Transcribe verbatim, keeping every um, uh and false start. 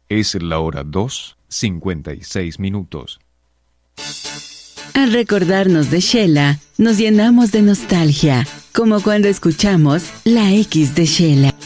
Es la hora dos, cincuenta y seis minutos. Al recordarnos de Shela, nos llenamos de nostalgia, como cuando escuchamos La X de Shela.